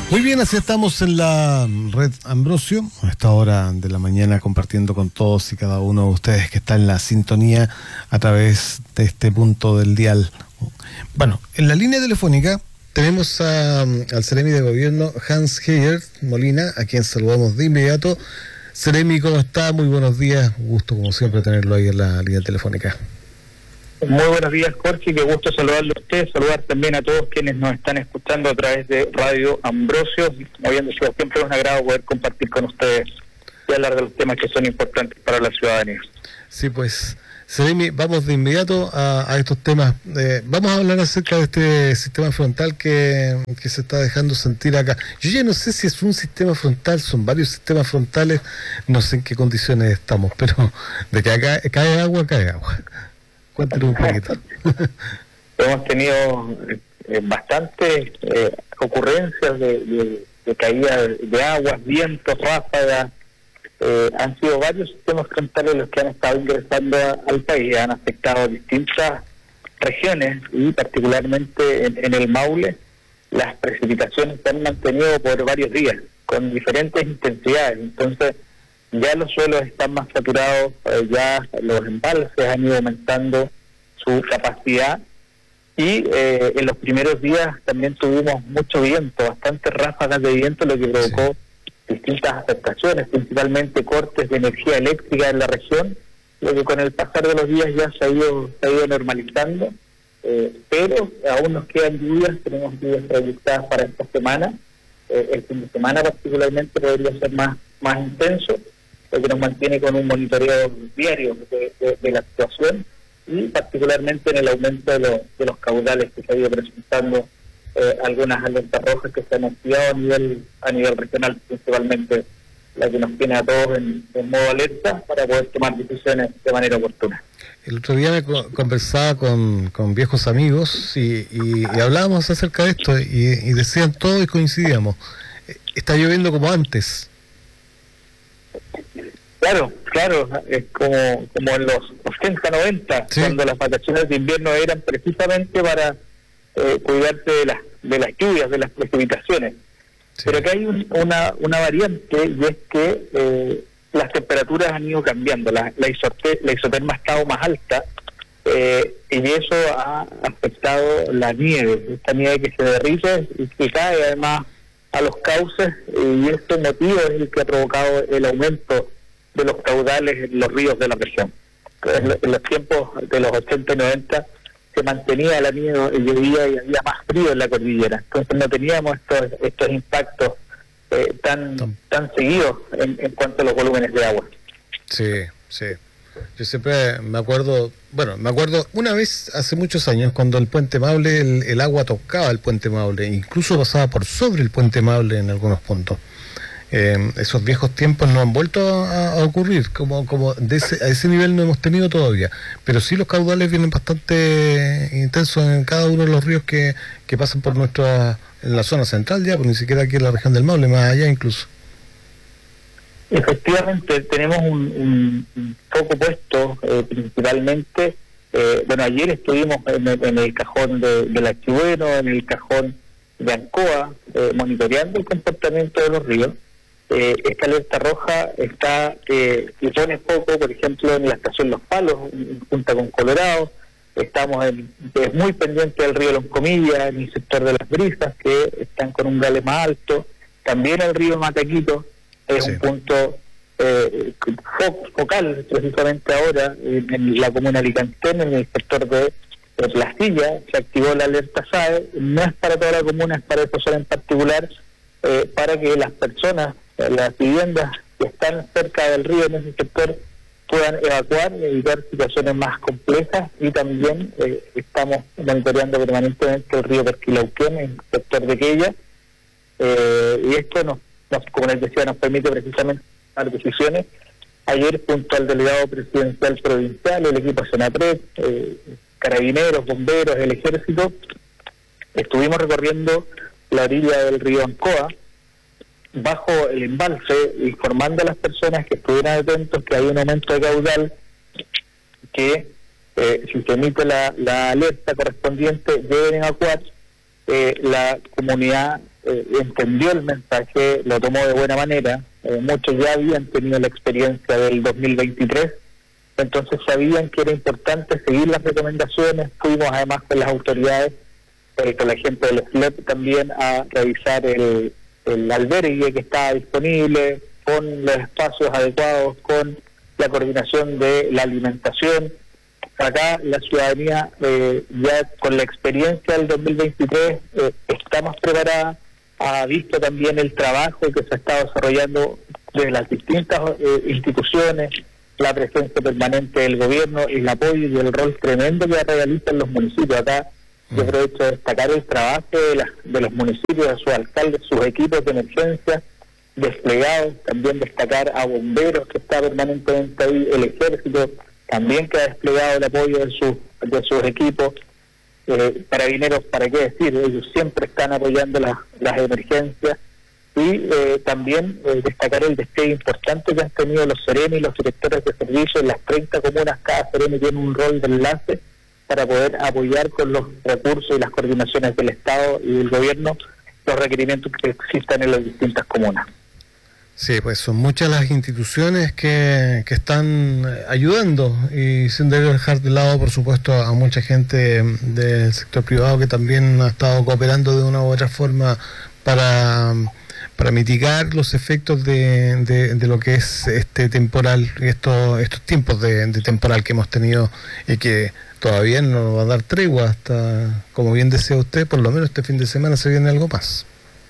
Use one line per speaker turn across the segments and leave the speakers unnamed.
Muy bien, así estamos en la red Ambrosio, a esta hora de la mañana, compartiendo con todos y cada uno de ustedes que está en la sintonía a través de este punto del dial. Bueno, en la línea telefónica tenemos al Seremi de Gobierno, Hans Heyer Molina, a quien saludamos de inmediato. Seremi, ¿cómo está? Muy buenos días, un gusto como siempre tenerlo ahí en la línea telefónica.
Muy buenos días, Jorge, qué gusto saludarlo a usted, saludar también a todos quienes nos están escuchando a través de Radio Ambrosio. Como bien decía, siempre es un agrado poder compartir con ustedes y hablar de los temas que son importantes para la ciudadanía.
Sí, pues, Seremi, vamos de inmediato a estos temas. Vamos a hablar acerca de este sistema frontal que se está dejando sentir acá. Yo ya no sé si es un sistema frontal, son varios sistemas frontales, no sé en qué condiciones estamos, pero de que acá cae agua, cae agua. Cuéntanos un poquito.
Hemos tenido bastantes ocurrencias de caída de aguas, vientos, ráfagas. Han sido varios sistemas frontales los que han estado ingresando al país, han afectado a distintas regiones y particularmente en el Maule las precipitaciones se han mantenido por varios días con diferentes intensidades. Entonces ya los suelos están más saturados, ya los embalses han ido aumentando su capacidad y en los primeros días también tuvimos mucho viento, bastantes ráfagas de viento, lo que provocó distintas afectaciones, principalmente cortes de energía eléctrica en la región, lo que con el pasar de los días ya se ha ido normalizando, pero aún nos quedan lluvias, tenemos lluvias proyectadas para esta semana, el fin de semana particularmente podría ser más intenso, lo que nos mantiene con un monitoreo diario de la situación y particularmente en el aumento de los caudales que se ha ido presentando, algunas alertas rojas que se han activado a nivel regional, principalmente la que nos tiene a todos en modo alerta para poder tomar decisiones de manera oportuna.
El otro día me conversaba con viejos amigos y hablábamos acerca de esto y decían todo y coincidíamos, está lloviendo como antes.
Claro, es como en los 80, 90, sí, cuando las vacaciones de invierno eran precisamente para cuidarse de las lluvias, de las precipitaciones. Sí. Pero acá hay una variante y es que las temperaturas han ido cambiando, la isoterma ha estado más alta y eso ha afectado la nieve, esta nieve que se derrite y que cae además a los cauces y este motivo es el que ha provocado el aumento de los caudales en los ríos de la región. En los tiempos de los 80 y 90 se mantenía la nieve, llovía y había más frío en la cordillera. Entonces no teníamos estos impactos tan seguidos en cuanto a los volúmenes de agua.
Sí. Yo siempre me acuerdo una vez hace muchos años cuando el puente Maule, el agua tocaba el puente Maule, incluso pasaba por sobre el puente Maule en algunos puntos. Esos viejos tiempos no han vuelto a ocurrir, como a ese nivel no hemos tenido todavía, pero sí los caudales vienen bastante intensos en cada uno de los ríos que pasan por en la zona central ya, pues ni siquiera aquí en la región del Maule, más allá incluso.
Efectivamente, tenemos un foco puesto principalmente, ayer estuvimos en el cajón de la Chigüeno, en el cajón de Ancoa, monitoreando el comportamiento de los ríos. Esta alerta roja y pone foco, por ejemplo, en la estación Los Palos, junto con Colorado. Estamos muy pendiente del río Loncomilla, en el sector de Las Brisas, que están con un gale más alto. También el río Mataquito es un punto focal, precisamente ahora, en la comuna Alicantén, en el sector de Placilla, se activó la alerta SAE. No es para toda la comuna, es para esta zona en particular, para que las personas, las viviendas que están cerca del río en ese sector puedan evacuar y evitar situaciones más complejas, y también estamos monitoreando permanentemente el río Perquilauquén en el sector de Quella, y esto nos, como les decía, nos permite precisamente tomar decisiones. Ayer, junto al delegado presidencial provincial, el equipo Senapred, carabineros, bomberos, el ejército, estuvimos recorriendo la orilla del río Ancoa, bajo el embalse, informando a las personas que estuvieran atentos que hay un aumento de caudal, que si se emite la alerta correspondiente deben evacuar. La comunidad entendió el mensaje, lo tomó de buena manera. Muchos ya habían tenido la experiencia del 2023, entonces sabían que era importante seguir las recomendaciones. Fuimos además con las autoridades, con la gente del SLEP también, a revisar el albergue que estaba disponible, con los espacios adecuados, con la coordinación de la alimentación. Acá la ciudadanía, ya con la experiencia del 2023, está más preparada, ha visto también el trabajo que se ha estado desarrollando desde las distintas instituciones, la presencia permanente del gobierno, el apoyo y el rol tremendo que realizan los municipios. Acá yo aprovecho de destacar el trabajo de los municipios, de sus alcaldes, sus equipos de emergencia desplegados, también destacar a bomberos que está permanentemente ahí, el ejército también que ha desplegado el apoyo de sus equipos, carabineros, para qué decir, ellos siempre están apoyando las emergencias, y también destacar el despliegue importante que han tenido los serenos y los directores de servicios en las 30 comunas. Cada sereno tiene un rol de enlace para poder apoyar con los recursos y las coordinaciones del Estado y del gobierno los requerimientos que existan en las distintas comunas.
Sí, pues son muchas las instituciones que están ayudando, y sin dejar de lado, por supuesto, a mucha gente del sector privado que también ha estado cooperando de una u otra forma para mitigar los efectos de lo que es este temporal y estos tiempos de temporal que hemos tenido, y que todavía no nos va a dar tregua hasta, como bien decía usted, por lo menos este fin de semana se viene algo más.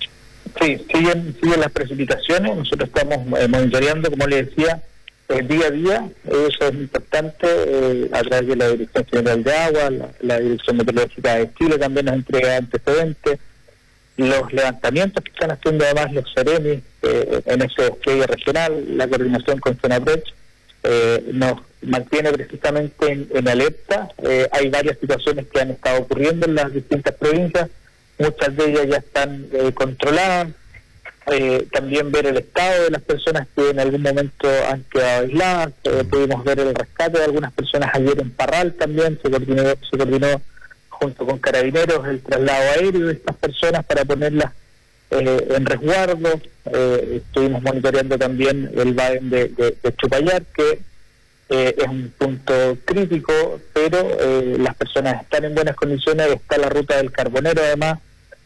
Sí, siguen las precipitaciones. Nosotros estamos monitoreando, como le decía, día a día. Eso es importante, a través de la Dirección General de Agua, la Dirección Meteorológica de Chile también nos entrega antecedentes. Los levantamientos que están haciendo además los serenis en ese despliegue regional, la coordinación con Senapred, nos mantiene precisamente en alerta. Hay varias situaciones que han estado ocurriendo en las distintas provincias, muchas de ellas ya están controladas. También ver el estado de las personas que en algún momento han quedado aisladas. Pudimos ver el rescate de algunas personas ayer en Parral también. Se coordinó junto con carabineros el traslado aéreo de estas personas para ponerlas en resguardo. Estuvimos monitoreando también el Baden de Chupayar, que es un punto crítico, pero las personas están en buenas condiciones. Está la ruta del Carbonero además,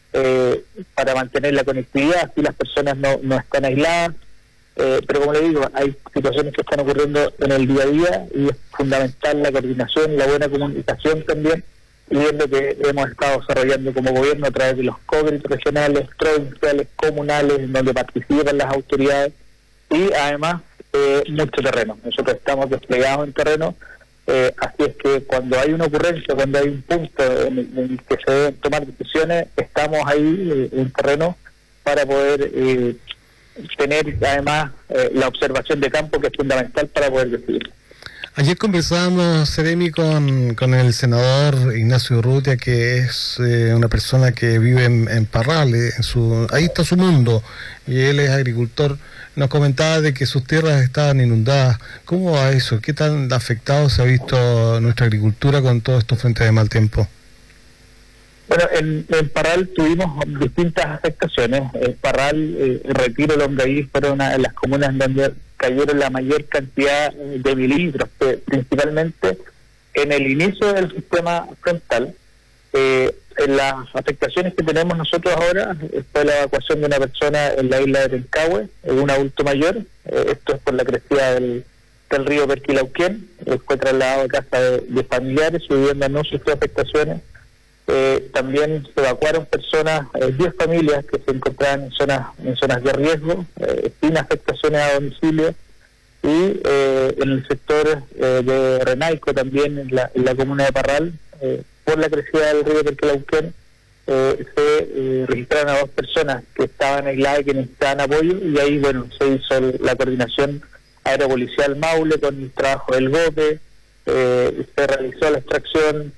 para mantener la conectividad, así las personas no están aisladas. Pero como le digo, hay situaciones que están ocurriendo en el día a día, y es fundamental la coordinación, la buena comunicación también, y es lo que hemos estado desarrollando como gobierno a través de los COGRIT regionales, provinciales, comunales, en donde participan las autoridades, y además mucho terreno. Nosotros estamos desplegados en terreno, así es que cuando hay una ocurrencia, cuando hay un punto en el que se deben tomar decisiones, estamos ahí en terreno para poder tener además la observación de campo, que es fundamental para poder decidir.
Ayer conversábamos, Seremi, con el senador Ignacio Urrutia, que es una persona que vive en Parral, ahí está su mundo, y él es agricultor. Nos comentaba de que sus tierras estaban inundadas. ¿Cómo va eso? ¿Qué tan afectado se ha visto nuestra agricultura con todos estos frentes de mal tiempo?
Bueno, en Parral tuvimos distintas afectaciones. Parral, Retiro, Longaví fueron una de las comunas en donde cayeron la mayor cantidad de milímetros, principalmente en el inicio del sistema frontal. En las afectaciones que tenemos nosotros ahora fue la evacuación de una persona en la isla de Tencahue, un adulto mayor. Esto es por la crecida del río Perquilauquén. Fue trasladado a casa de familiares, su vivienda no sufrió afectaciones. También se evacuaron personas, 10 familias que se encontraban en zonas de riesgo, sin afectaciones a domicilio, y en el sector de Renaico también, en la comuna de Parral, por la crecida del río Perquilauquén, se registraron a 2 personas que estaban aisladas y que necesitaban apoyo, y ahí se hizo la coordinación aeropolicial Maule con el trabajo del GOPE, se realizó la extracción.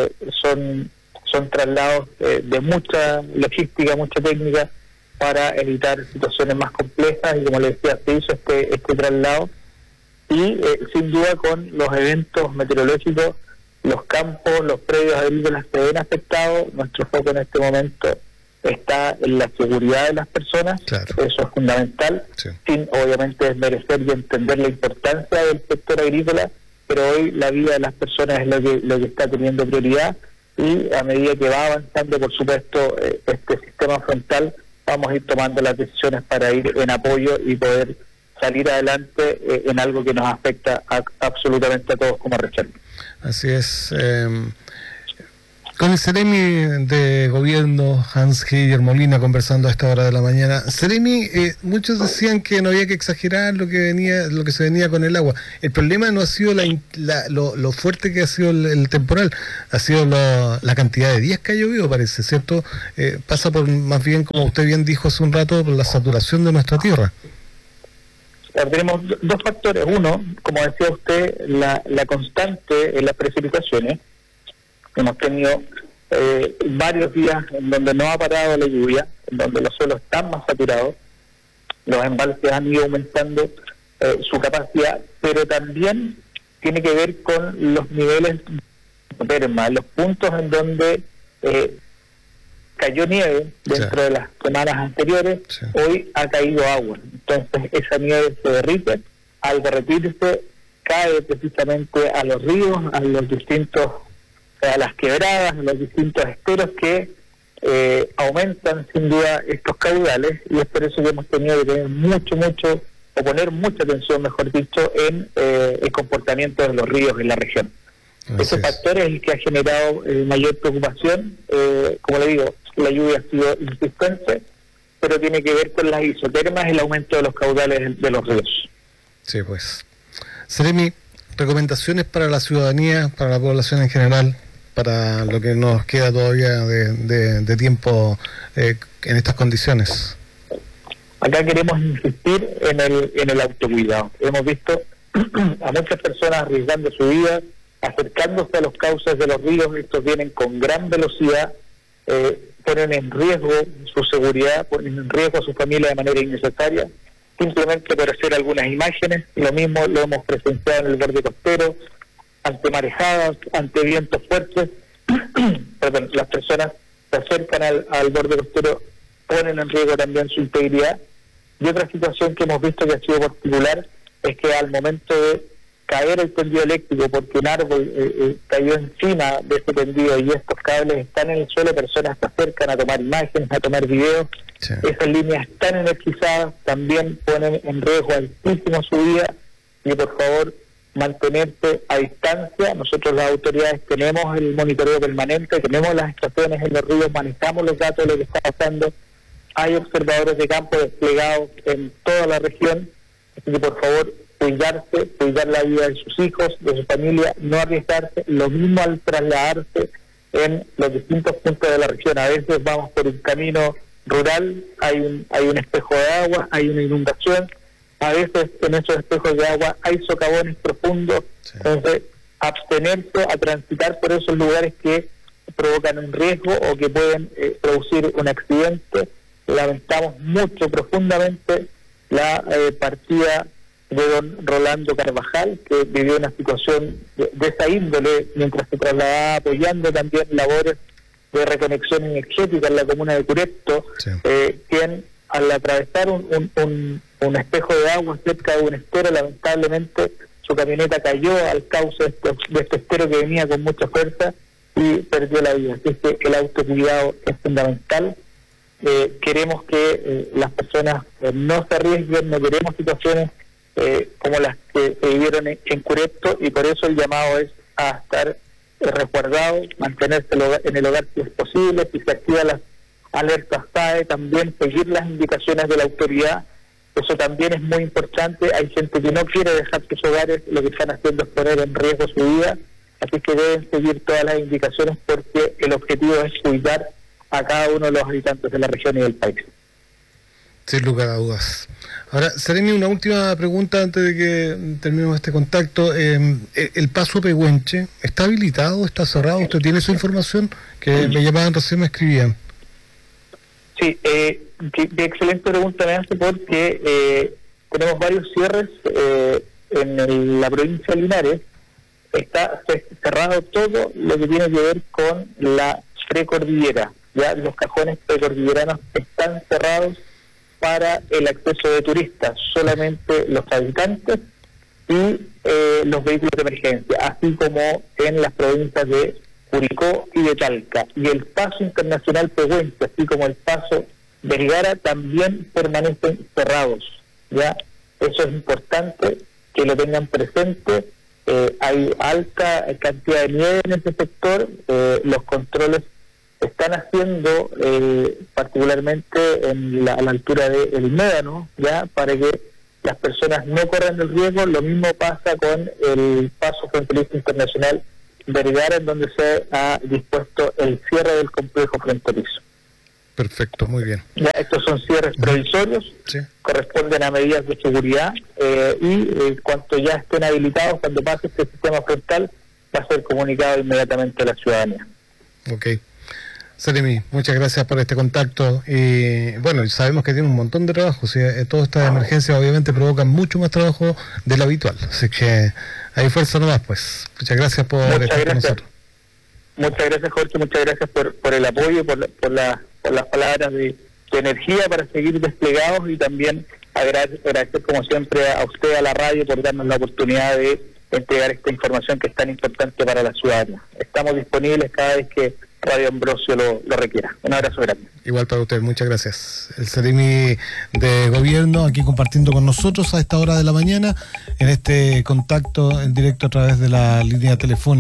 Son traslados de mucha logística, mucha técnica, para evitar situaciones más complejas, y como les decía, se hizo este traslado, y sin duda con los eventos meteorológicos, los campos, los predios agrícolas se ven afectados. Nuestro foco en este momento está en la seguridad de las personas,
claro.
Eso es fundamental,
Sí.
sin obviamente desmerecer y entender la importancia del sector agrícola, pero hoy la vida de las personas es lo que está teniendo prioridad, y a medida que va avanzando, por supuesto, este sistema frontal, vamos a ir tomando las decisiones para ir en apoyo y poder salir adelante en algo que nos afecta absolutamente a todos como región.
Así es. Con el Seremi de Gobierno, Hans-Geir Molina, conversando a esta hora de la mañana. Seremi, muchos decían que no había que exagerar lo que se venía con el agua. El problema no ha sido lo fuerte que ha sido el temporal, ha sido la cantidad de días que ha llovido, parece, ¿cierto? Pasa por, más bien, como usted bien dijo hace un rato, por la saturación de nuestra tierra.
Tenemos dos factores. Uno, como decía usted, la constante en las precipitaciones. Hemos tenido varios días en donde no ha parado la lluvia, en donde los suelos están más saturados, los embalses han ido aumentando su capacidad, pero también tiene que ver con los niveles de terma, los puntos en donde cayó nieve dentro de las semanas anteriores, hoy ha caído agua. Entonces esa nieve se derrite, al derretirse cae precisamente a los ríos, a los distintos, a las quebradas, a los distintos esteros que aumentan sin duda estos caudales, y es por eso que hemos tenido que tener o poner mucha atención, mejor dicho, en el comportamiento de los ríos en la región. Ese factor es el que ha generado mayor preocupación. Como le digo, la lluvia ha sido insistente, pero tiene que ver con las isotermas y el aumento de los caudales de los ríos.
Sí, pues. Seremi, recomendaciones para la ciudadanía, para la población en general, para lo que nos queda todavía de tiempo en estas condiciones.
Acá queremos insistir en el autocuidado. Hemos visto a muchas personas arriesgando su vida, acercándose a los cauces de los ríos. Estos vienen con gran velocidad, ponen en riesgo su seguridad, ponen en riesgo a su familia de manera innecesaria, simplemente por hacer algunas imágenes. Lo mismo lo hemos presenciado en el borde costero, ante marejadas, ante vientos fuertes. Perdón, las personas se acercan al borde costero, ponen en riesgo también su integridad. Y otra situación que hemos visto que ha sido particular es que al momento de caer el tendido eléctrico, porque un árbol cayó encima de ese tendido y estos cables están en el suelo, personas se acercan a tomar imágenes, a tomar videos. Sí. Esas líneas tan energizadas también ponen en riesgo altísimo su vida, y por favor mantenerse a distancia. Nosotros las autoridades tenemos el monitoreo permanente, tenemos las estaciones en los ríos, manejamos los datos de lo que está pasando, hay observadores de campo desplegados en toda la región, así que por favor cuidarse, cuidar la vida de sus hijos, de su familia, no arriesgarse. Lo mismo al trasladarse en los distintos puntos de la región. A veces vamos por un camino rural, hay un espejo de agua, hay una inundación, a veces en esos espejos de agua hay socavones profundos. Sí. Entonces abstenerse a transitar por esos lugares que provocan un riesgo o que pueden producir un accidente. Lamentamos mucho, profundamente, la partida de don Rolando Carvajal, que vivió una situación de esa índole mientras se trasladaba, apoyando también labores de reconexión energética en la comuna de Curepto. Sí. Quien al atravesar un espejo de agua cerca de un estero, lamentablemente su camioneta cayó al cauce de este estero que venía con mucha fuerza y perdió la vida. Así que el autocuidado es fundamental. Queremos que las personas no se arriesguen, no queremos situaciones como las que se vivieron en Curepto, y por eso el llamado es a estar resguardados, mantenerse en el hogar si es posible. Si se activan las alertas SAE, también seguir las indicaciones de la autoridad. Eso también es muy importante. Hay gente que no quiere dejar sus hogares, lo que están haciendo es poner en riesgo su vida, así que deben seguir todas las indicaciones, porque el objetivo es cuidar a cada uno de los habitantes de la región y del país.
Sin lugar a dudas. Ahora, Seremi, una última pregunta antes de que terminemos este contacto. ¿El paso Pehuenche está habilitado, está cerrado? ¿Usted tiene esa información? Que me llamaban recién, me escribían.
Sí, qué excelente pregunta me hace, porque tenemos varios cierres en la provincia de Linares. Está cerrado todo lo que tiene que ver con la precordillera. ya los cajones precordilleranos están cerrados para el acceso de turistas, solamente los habitantes y los vehículos de emergencia, así como en las provincias de Curicó y de Talca. Y el paso internacional Pehuenche, así como el paso Vergara, también permanecen cerrados. Ya, eso es importante que lo tengan presente. Hay alta cantidad de nieve en este sector. Los controles se están haciendo particularmente a la altura del Médano, ya, para que las personas no corran el riesgo. Lo mismo pasa con el paso fronterizo internacional Vergara, en donde se ha dispuesto el cierre del complejo fronterizo.
Perfecto, muy bien.
Ya, estos son cierres provisorios,
sí,
corresponden a medidas de seguridad y cuanto ya estén habilitados, cuando pase este sistema frontal, va a ser comunicado inmediatamente a la ciudadanía.
Ok. Seremi, muchas gracias por este contacto. Y bueno, sabemos que tiene un montón de trabajo. ¿Sí? Todas estas emergencias obviamente provocan mucho más trabajo de lo habitual. Así que hay fuerza nomás, pues. Muchas gracias por estar con nosotros.
Muchas gracias, Jorge. Muchas gracias por el apoyo, por las palabras de energía para seguir desplegados, y también agradecer como siempre a usted, a la radio, por darnos la oportunidad de entregar esta información que es tan importante para la ciudadanía. Estamos disponibles cada vez que Radio Ambrosio lo requiera. Un abrazo grande.
Igual para usted, muchas gracias. El Seremi de Gobierno aquí compartiendo con nosotros a esta hora de la mañana en este contacto en directo a través de la línea telefónica.